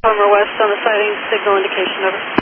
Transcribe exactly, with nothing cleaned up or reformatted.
Palmer West on the sighting signal indication, over.